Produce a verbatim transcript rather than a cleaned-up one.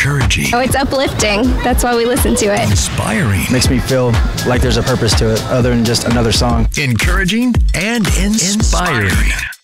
Encouraging. Oh, it's uplifting. That's why we listen to it. Inspiring. Makes me feel like there's a purpose to it other than just another song. Encouraging and inspiring. inspiring.